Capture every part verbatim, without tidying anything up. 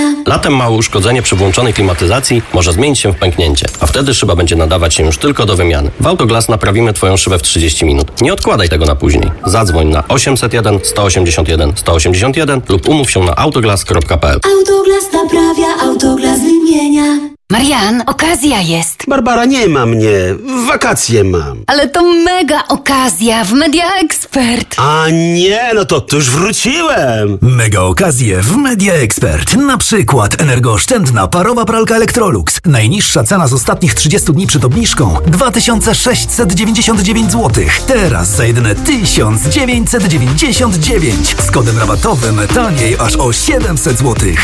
zmienia. Latem małe uszkodzenie przy włączonej klimatyzacji może zmienić się w pęknięcie, a wtedy szyba będzie nadawać się już tylko do wymiany. W Autoglas naprawimy Twoją szybę w trzydzieści minut. Nie odkładaj tego na później. Zadzwoń na osiemset jeden sto osiemdziesiąt jeden sto osiemdziesiąt jeden lub umów się na autoglas kropka p l. Autoglas naprawia, Autoglas wymienia. Marian, okazja jest. Barbara, nie ma mnie. Wakacje mam. Ale to mega okazja w Media Expert. A nie, no to, to już wróciłem. Mega okazje w Media Expert. Na przykład energooszczędna parowa pralka Electrolux. Najniższa cena z ostatnich trzydziestu dni przed obniżką dwa tysiące sześćset dziewięćdziesiąt dziewięć złotych. Teraz za jedyne tysiąc dziewięćset dziewięćdziesiąt dziewięć. Z kodem rabatowym taniej aż o siedemset złotych.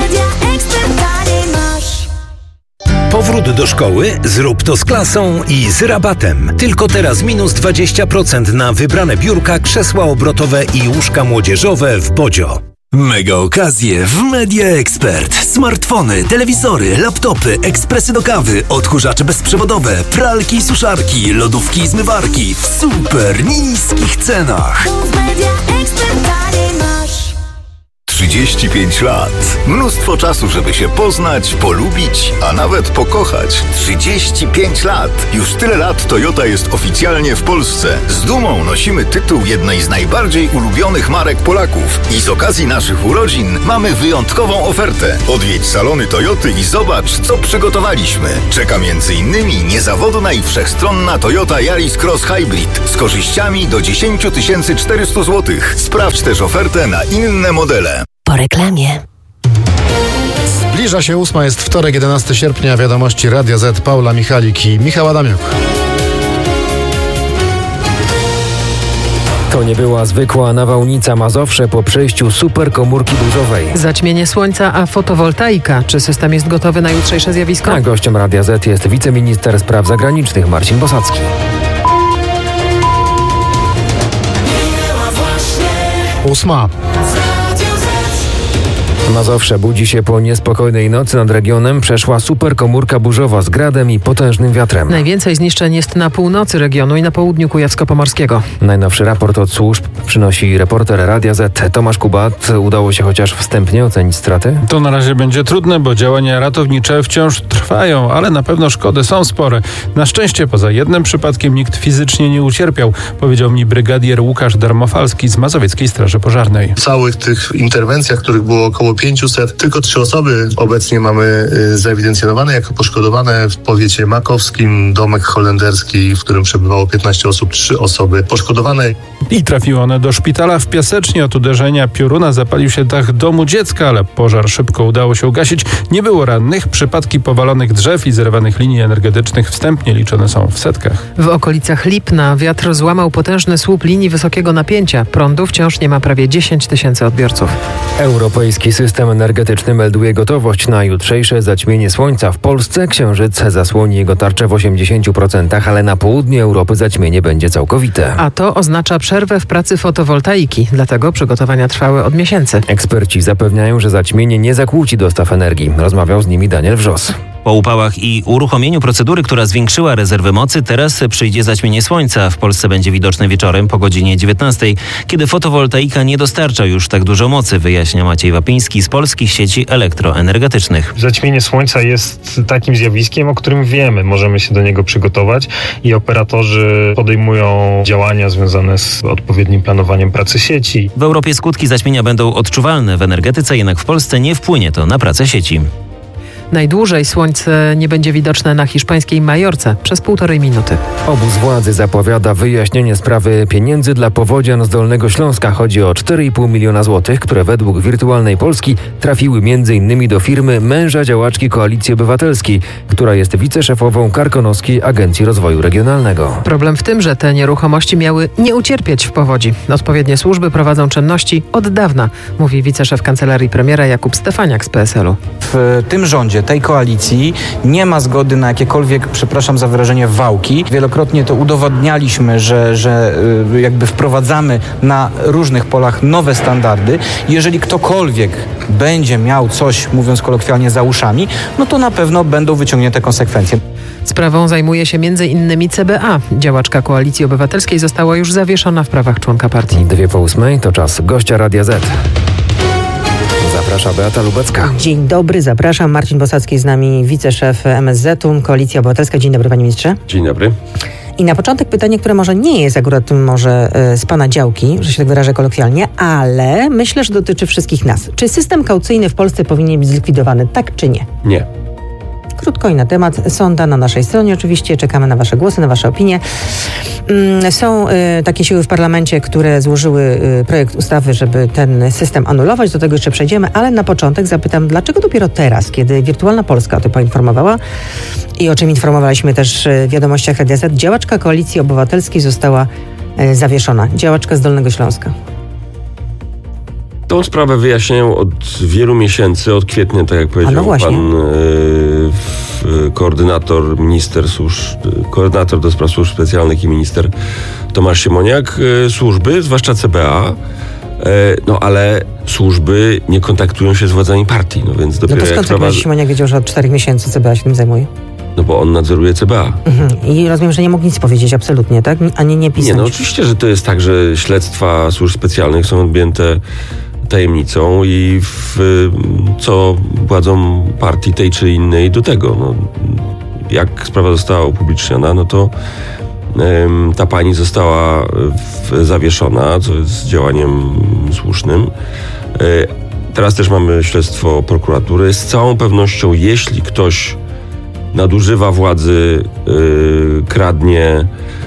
Powrót do szkoły? Zrób to z klasą i z rabatem. Tylko teraz minus dwadzieścia procent na wybrane biurka, krzesła obrotowe i łóżka młodzieżowe w Bodzio. Mega okazje w Media Expert. Smartfony, telewizory, laptopy, ekspresy do kawy, odkurzacze bezprzewodowe, pralki i suszarki, lodówki i zmywarki w super niskich cenach. trzydzieści pięć lat. Mnóstwo czasu, żeby się poznać, polubić, a nawet pokochać. trzydzieści pięć lat. Już tyle lat Toyota jest oficjalnie w Polsce. Z dumą nosimy tytuł jednej z najbardziej ulubionych marek Polaków. I z okazji naszych urodzin mamy wyjątkową ofertę. Odwiedź salony Toyoty i zobacz, co przygotowaliśmy. Czeka między innymi niezawodna i wszechstronna Toyota Yaris Cross Hybrid z korzyściami do dziesięć tysięcy czterysta złotych. Sprawdź też ofertę na inne modele. Po reklamie. Zbliża się ósma, jest wtorek, jedenastego sierpnia, wiadomości Radia Z, Paula Michalik i Michał Adamiuk. To nie była zwykła nawałnica. Mazowsze po przejściu superkomórki burzowej. Zaćmienie słońca, a fotowoltaika. Czy system jest gotowy na jutrzejsze zjawisko? A gościem Radia Z jest wiceminister spraw zagranicznych Marcin Bosacki. Ósma. Mazowsze budzi się po niespokojnej nocy. Nad regionem przeszła superkomórka burzowa z gradem i potężnym wiatrem. Najwięcej zniszczeń jest na północy regionu i na południu Kujawsko-Pomorskiego. Najnowszy raport od służb przynosi reporter Radia Z Tomasz Kubat. Udało się chociaż wstępnie ocenić straty? To na razie będzie trudne, bo działania ratownicze wciąż trwają, ale na pewno szkody są spore. Na szczęście poza jednym przypadkiem nikt fizycznie nie ucierpiał, powiedział mi brygadier Łukasz Darmofalski z Mazowieckiej Straży Pożarnej. W całych tych interwencjach, których było około pięćset, tylko trzy osoby obecnie mamy y, zewidencjonowane jako poszkodowane. W powiecie makowskim domek holenderski, w którym przebywało piętnaście osób, trzy osoby poszkodowane. I trafiły one do szpitala w Piasecznie. Od uderzenia pioruna zapalił się dach domu dziecka, ale pożar szybko udało się ugasić. Nie było rannych. Przypadki powalonych drzew i zerwanych linii energetycznych wstępnie liczone są w setkach. W okolicach Lipna wiatr złamał potężny słup linii wysokiego napięcia. Prądu wciąż nie ma prawie dziesięć tysięcy odbiorców. Europejski system energetyczny melduje gotowość na jutrzejsze zaćmienie słońca. W Polsce księżyc zasłoni jego tarczę w osiemdziesięciu procentach, ale na południu Europy zaćmienie będzie całkowite. A to oznacza przerwę w pracy fotowoltaiki, dlatego przygotowania trwały od miesięcy. Eksperci zapewniają, że zaćmienie nie zakłóci dostaw energii. Rozmawiał z nimi Daniel Wrzos. Po upałach i uruchomieniu procedury, która zwiększyła rezerwy mocy, teraz przyjdzie zaćmienie słońca. W Polsce będzie widoczne wieczorem po godzinie dziewiętnastej, kiedy fotowoltaika nie dostarcza już tak dużo mocy, wyjaśnia Maciej Wapiński z Polskich Sieci Elektroenergetycznych. Zaćmienie słońca jest takim zjawiskiem, o którym wiemy. Możemy się do niego przygotować i operatorzy podejmują działania związane z odpowiednim planowaniem pracy sieci. W Europie skutki zaćmienia będą odczuwalne w energetyce, jednak w Polsce nie wpłynie to na pracę sieci. Najdłużej słońce nie będzie widoczne na hiszpańskiej Majorce przez półtorej minuty. Obóz władzy zapowiada wyjaśnienie sprawy pieniędzy dla powodzian z Dolnego Śląska. Chodzi o cztery i pół miliona złotych, które według Wirtualnej Polski trafiły między innymi do firmy męża działaczki Koalicji Obywatelskiej, która jest wiceszefową Karkonoskiej Agencji Rozwoju Regionalnego. Problem w tym, że te nieruchomości miały nie ucierpieć w powodzi. Odpowiednie służby prowadzą czynności od dawna, mówi wiceszef kancelarii premiera Jakub Stefaniak z P S L-u. W tym rządzie, tej koalicji nie ma zgody na jakiekolwiek, przepraszam za wyrażenie, wałki. Wielokrotnie to udowodnialiśmy, że, że jakby wprowadzamy na różnych polach nowe standardy. Jeżeli ktokolwiek będzie miał coś, mówiąc kolokwialnie, za uszami, no to na pewno będą wyciągnięte konsekwencje. Sprawą zajmuje się między innymi C B A. Działaczka Koalicji Obywatelskiej została już zawieszona w prawach członka partii. Dwie po ósmej to czas gościa Radia Z. Zapraszam. zaprasza Beata Lubecka. Dzień dobry, zapraszam. Marcin Bosacki z nami, wiceszef M S Z-u, Koalicja Obywatelska. Dzień dobry, panie ministrze. Dzień dobry. I na początek pytanie, które może nie jest akurat może z pana działki, że się tak wyrażę kolokwialnie, ale myślę, że dotyczy wszystkich nas. Czy system kaucyjny w Polsce powinien być zlikwidowany, tak czy nie? Nie. Krótko i na temat. Sonda na naszej stronie oczywiście. Czekamy na wasze głosy, na wasze opinie. Są y, takie siły w parlamencie, które złożyły y, projekt ustawy, żeby ten system anulować. Do tego jeszcze przejdziemy, ale na początek zapytam, dlaczego dopiero teraz, kiedy Wirtualna Polska o tym poinformowała i o czym informowaliśmy też w wiadomościach Radia Z, działaczka Koalicji Obywatelskiej została y, zawieszona. Działaczka z Dolnego Śląska. Tą sprawę wyjaśniają od wielu miesięcy, od kwietnia, tak jak powiedział no pan y, koordynator, minister służb, koordynator do spraw służb specjalnych i minister Tomasz Siemoniak. Y, służby, zwłaszcza C B A, y, no ale służby nie kontaktują się z władzami partii, no więc dopiero no to skąd jak sprawa... Siemoniak wiedział, że od czterech miesięcy C B A się tym zajmuje? No bo on nadzoruje C B A. Mhm. I rozumiem, że nie mógł nic powiedzieć absolutnie, tak? Ani nie pisać. Nie, no oczywiście, że to jest tak, że śledztwa służb specjalnych są objęte tajemnicą i w, co władzą partii tej czy innej do tego. No, jak sprawa została upubliczniona, no to ym, ta pani została w, zawieszona, co jest działaniem słusznym. Y, teraz też mamy śledztwo prokuratury. Z całą pewnością, jeśli ktoś nadużywa władzy, y, kradnie,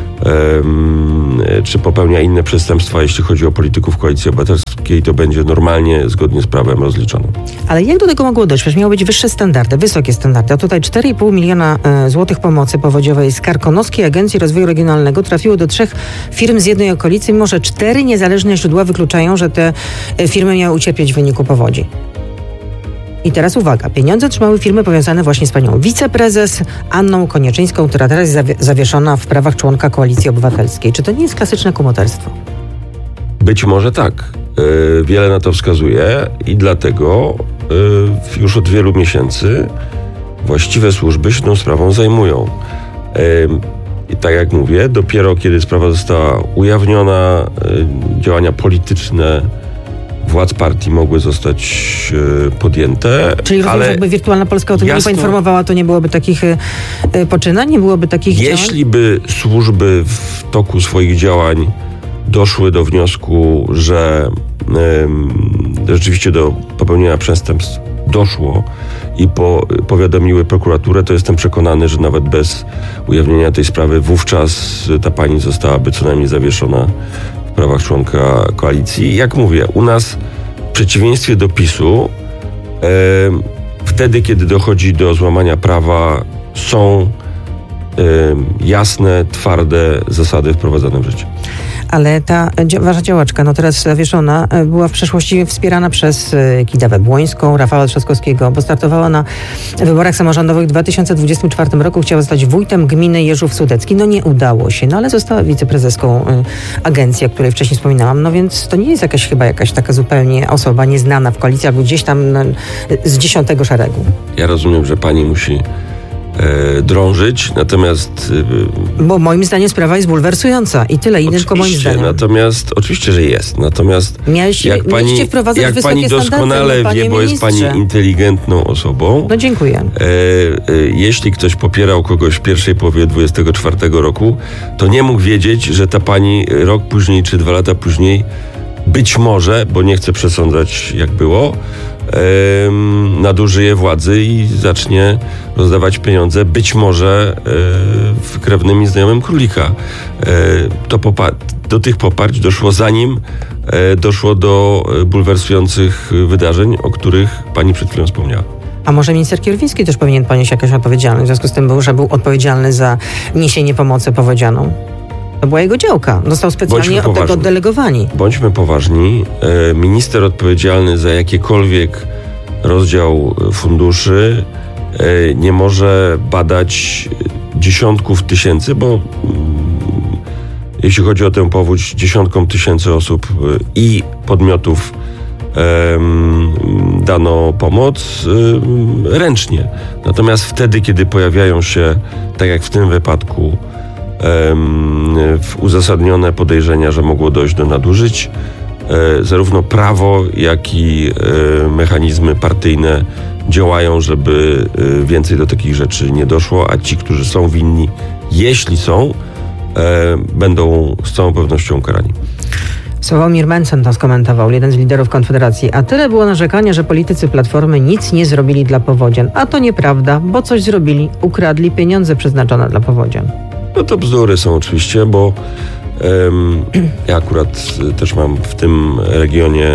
czy popełnia inne przestępstwa, jeśli chodzi o polityków Koalicji Obywatelskiej, to będzie normalnie, zgodnie z prawem rozliczone. Ale jak do tego mogło dojść? Przecież miały być wyższe standardy, wysokie standardy. A tutaj cztery i pół miliona e, złotych pomocy powodziowej z Karkonoskiej Agencji Rozwoju Regionalnego trafiło do trzech firm z jednej okolicy, mimo że cztery niezależne źródła wykluczają, że te e, firmy miały ucierpieć w wyniku powodzi. I teraz uwaga, pieniądze trzymały firmy powiązane właśnie z panią wiceprezes Anną Konieczyńską, która teraz jest zawieszona w prawach członka Koalicji Obywatelskiej. Czy to nie jest klasyczne kumoterstwo? Być może tak. Yy, wiele na to wskazuje i dlatego yy, już od wielu miesięcy właściwe służby się tą sprawą zajmują. Yy, I tak jak mówię, dopiero kiedy sprawa została ujawniona, yy, działania polityczne władz partii mogły zostać e, podjęte. Czyli rozumiem, że jakby Wirtualna Polska o tym jasno, nie poinformowała, to nie byłoby takich e, poczynań, nie byłoby takich Jeśli działań? by służby w toku swoich działań doszły do wniosku, że e, rzeczywiście do popełnienia przestępstw doszło i po, powiadomiły prokuraturę, to jestem przekonany, że nawet bez ujawnienia tej sprawy wówczas ta pani zostałaby co najmniej zawieszona w prawach członka koalicji. Jak mówię, u nas w przeciwieństwie do PiSu e, wtedy, kiedy dochodzi do złamania prawa, są e, jasne, twarde zasady wprowadzane w życie. Ale ta wasza działaczka, no teraz zawieszona, była w przeszłości wspierana przez Kidawę Błońską, Rafała Trzaskowskiego, bo startowała na wyborach samorządowych w dwa tysiące dwudziestym czwartym roku. Chciała zostać wójtem gminy Jeżów Sudecki. No nie udało się, no ale została wiceprezeską agencji, o której wcześniej wspominałam. No więc to nie jest jakaś chyba jakaś taka zupełnie osoba nieznana w koalicji, albo gdzieś tam no, z dziesiątego szeregu. Ja rozumiem, że pani musi E, drążyć, natomiast... E, Bo moim zdaniem sprawa jest bulwersująca i tyle, i tylko moim zdaniem. Natomiast, oczywiście, że jest. Natomiast Mieliście, jak pani, jak pani doskonale wie, bo jest pani inteligentną osobą. No dziękuję. E, e, jeśli ktoś popierał kogoś w pierwszej połowie dwudziestego czwartego roku, to nie mógł wiedzieć, że ta pani rok później czy dwa lata później być może, bo nie chcę przesądzać jak było, Yy, nadużyje władzy i zacznie rozdawać pieniądze być może yy, krewnym i znajomym królika. Yy, to popar- do tych poparć doszło zanim yy, doszło do bulwersujących wydarzeń, o których pani przed chwilą wspomniała. A może minister Kierwiński też powinien ponieść jakąś odpowiedzialność, w związku z tym, był, że był odpowiedzialny za niesienie pomocy powodzianą? To była jego działka. Został specjalnie od tego oddelegowani. Bądźmy poważni. Minister odpowiedzialny za jakiekolwiek rozdział funduszy nie może badać dziesiątków tysięcy, bo jeśli chodzi o tę powódź, dziesiątkom tysięcy osób i podmiotów dano pomoc ręcznie. Natomiast wtedy, kiedy pojawiają się, tak jak w tym wypadku, uzasadnione podejrzenia, że mogło dojść do nadużyć, e, zarówno prawo, jak i e, mechanizmy partyjne działają, żeby e, więcej do takich rzeczy nie doszło, a ci, którzy są winni, jeśli są, e, będą z całą pewnością karani. Sławomir Mencen to skomentował, jeden z liderów Konfederacji. A tyle było narzekania, że politycy Platformy nic nie zrobili dla powodzian. A to nieprawda, bo coś zrobili. Ukradli pieniądze przeznaczone dla powodzian. No to bzdury są oczywiście, bo um, ja akurat też mam w tym regionie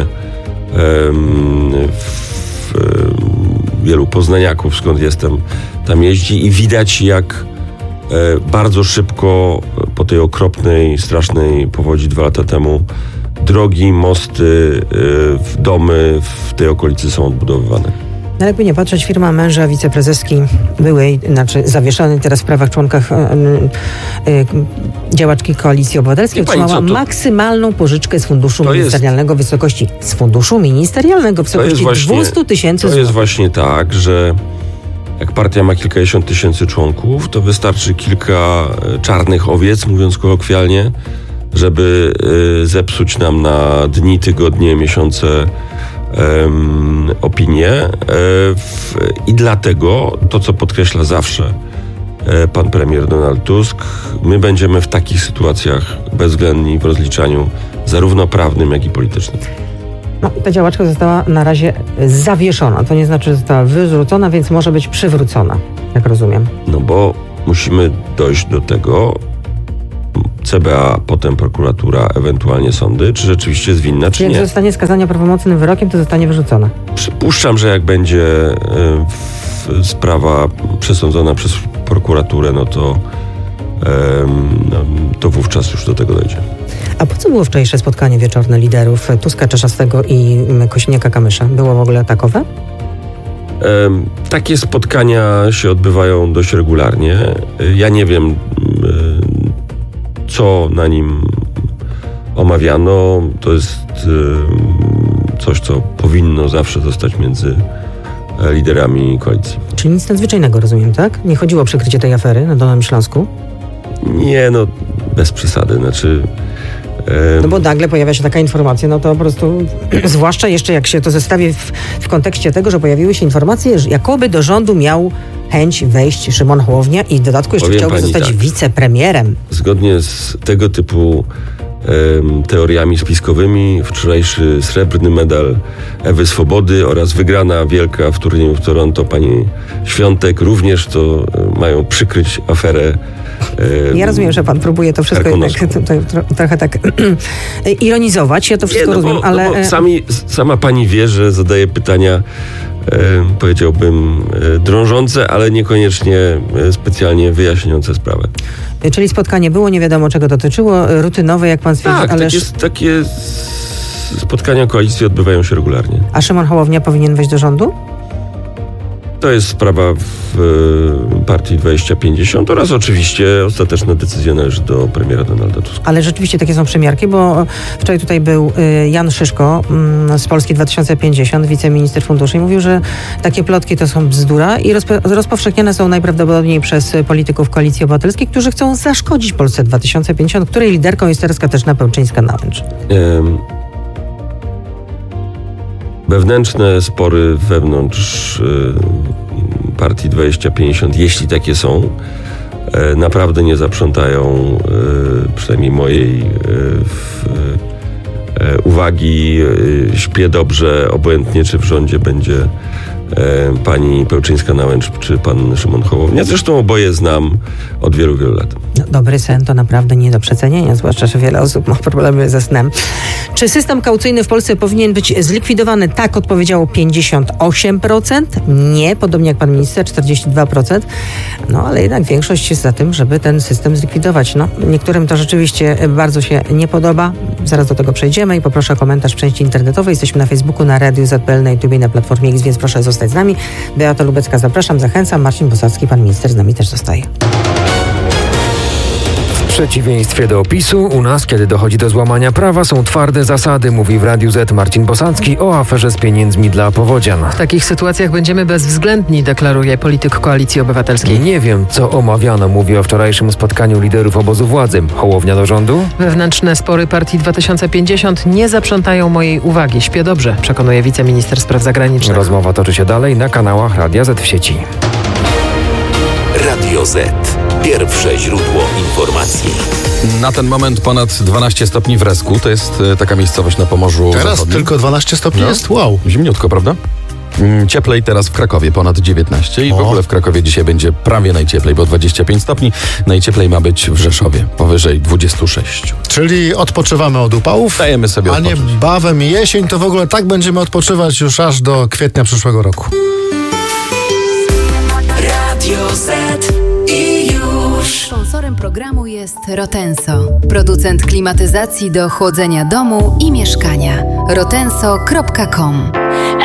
um, w, um, wielu poznaniaków, skąd jestem, tam jeździ i widać, jak e, bardzo szybko po tej okropnej, strasznej powodzi dwa lata temu drogi, mosty, e, domy w tej okolicy są odbudowywane. No jakby nie patrzeć, firma męża wiceprezeski byłej, znaczy zawieszonej teraz w sprawach członkach y, y, działaczki Koalicji Obywatelskiej otrzymała maksymalną pożyczkę z funduszu to ministerialnego w wysokości z funduszu ministerialnego w wysokości dwieście tysięcy złotych. To jest właśnie tak, że jak partia ma kilkadziesiąt tysięcy członków, to wystarczy kilka czarnych owiec, mówiąc kolokwialnie, żeby y, zepsuć nam na dni, tygodnie, miesiące Um, opinię e, w, i dlatego to, co podkreśla zawsze e, pan premier Donald Tusk, my będziemy w takich sytuacjach bezwzględni w rozliczaniu zarówno prawnym, jak i politycznym. No, ta działaczka została na razie zawieszona, to nie znaczy, że została wyrzucona, więc może być przywrócona, jak rozumiem. No bo musimy dojść do tego, C B A, potem prokuratura, ewentualnie sądy, czy rzeczywiście jest winna, czy Czyli nie. jak zostanie skazana prawomocnym wyrokiem, to zostanie wyrzucona. Przypuszczam, że jak będzie y, w, sprawa przesądzona przez prokuraturę, no to, y, no, to wówczas już do tego dojdzie. A po co było wczorajsze spotkanie wieczorne liderów Tuska, Czarzastego i Kosiniaka-Kamysza? Było w ogóle takowe? Y, takie spotkania się odbywają dość regularnie. Y, ja nie wiem, y, co na nim omawiano. To jest y, coś, co powinno zawsze zostać między liderami koalicji. Czyli nic nadzwyczajnego, rozumiem, tak? Nie chodziło o przykrycie tej afery na Dolnym Śląsku? Nie, no bez przesady. Znaczy... No bo nagle pojawia się taka informacja, no to po prostu, zwłaszcza jeszcze jak się to zestawi w, w kontekście tego, że pojawiły się informacje, że jakoby do rządu miał chęć wejść Szymon Hołownia i w dodatku jeszcze Powiem chciałby zostać tak. wicepremierem. Zgodnie z tego typu em, teoriami spiskowymi, wczorajszy srebrny medal Ewy Swobody oraz wygrana wielka w turnieju w Toronto pani Świątek również to e, mają przykryć aferę. E, Ja rozumiem, że pan próbuje to wszystko jednak to, to, to, trochę tak ironizować. Ja to wszystko Nie, no rozumiem, bo, ale... No bo sami, sama pani wie, że zadaje pytania, e, powiedziałbym, e, drążące, ale niekoniecznie e, specjalnie wyjaśniające sprawę. Czyli spotkanie było, nie wiadomo czego dotyczyło, rutynowe, jak pan stwierdzi, Tak, ale... takie, takie spotkania koalicji odbywają się regularnie. A Szymon Hołownia powinien wejść do rządu? To jest sprawa w y, partii dwadzieścia pięćdziesiąt oraz oczywiście ostateczna decyzja należy do premiera Donalda Tuska. Ale rzeczywiście takie są przymiarki, bo wczoraj tutaj był y, Jan Szyszko y, z Polski dwa tysiące pięćdziesiąt, wiceminister funduszy, i mówił, że takie plotki to są bzdura i rozpo, rozpowszechniane są najprawdopodobniej przez polityków Koalicji Obywatelskiej, którzy chcą zaszkodzić Polsce dwa tysiące pięćdziesiąt, której liderką jest teraz Katarzyna Pełczyńska-Nałęcz. Ym, wewnętrzne spory wewnątrz y, partii dwadzieścia pięćdziesiąt, jeśli takie są, y, naprawdę nie zaprzątają y, przynajmniej mojej y, w, y, uwagi. Y, śpię dobrze, obojętnie czy w rządzie będzie y, pani Pełczyńska-Nałęcz czy pan Szymon Hołownia. Zresztą oboje znam od wielu, wielu lat. No, dobry sen to naprawdę nie do przecenienia, zwłaszcza, że wiele osób ma problemy ze snem. Czy system kaucyjny w Polsce powinien być zlikwidowany? Tak odpowiedziało pięćdziesiąt osiem procent. Nie, podobnie jak pan minister, czterdzieści dwa procent. No ale jednak większość jest za tym, żeby ten system zlikwidować. No, niektórym to rzeczywiście bardzo się nie podoba. Zaraz do tego przejdziemy i poproszę o komentarz w części internetowej. Jesteśmy na Facebooku, na Radiu Z P L, na YouTube i na Platformie X, więc proszę zostać z nami. Beata Lubecka, zapraszam, zachęcam. Marcin Bosacki, pan minister, z nami też zostaje. przeciwieństwie do PiSu, u nas, kiedy dochodzi do złamania prawa, są twarde zasady, mówi w Radiu Z Marcin Bosacki o aferze z pieniędzmi dla powodzian. W takich sytuacjach będziemy bezwzględni, deklaruje polityk Koalicji Obywatelskiej. Nie wiem, co omawiano, mówi o wczorajszym spotkaniu liderów obozu władzy. Hołownia do rządu? Wewnętrzne spory partii dwa tysiące pięćdziesiąt nie zaprzątają mojej uwagi. Śpię dobrze, przekonuje wiceminister spraw zagranicznych. Rozmowa toczy się dalej na kanałach Radia Z w sieci. Radio Z. Pierwsze źródło informacji. Na ten moment ponad dwanaście stopni w Resku. To jest e, taka miejscowość na Pomorzu Teraz Zachodnim. tylko dwanaście stopni No. jest? Wow. Zimniutko, prawda? Mm, Cieplej teraz w Krakowie, ponad dziewiętnaście i O. w ogóle w Krakowie dzisiaj będzie prawie najcieplej, bo dwadzieścia pięć stopni. Najcieplej ma być w Rzeszowie, powyżej dwadzieścia sześć. Czyli odpoczywamy od upałów, Dajemy sobie a nie odpocząć. bawem i jesień, to w ogóle tak będziemy odpoczywać już aż do kwietnia przyszłego roku. Radio Z i już. Sponsorem programu jest Rotenso, producent klimatyzacji do chłodzenia domu i mieszkania. rotenso kropka com